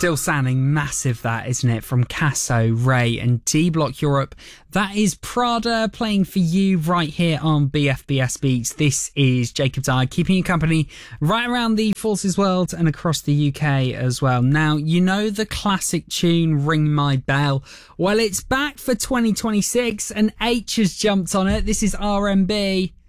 Still sounding massive, that, isn't it? From Casso, Ray and D-Block Europe. That is Prada playing for you right here on BFBS Beats. This is Jacob Dye, keeping you company right around the Forces world and across the UK as well. Now, you know the classic tune, Ring My Bell? Well, it's back for 2026 and H has jumped on it. This is RMB.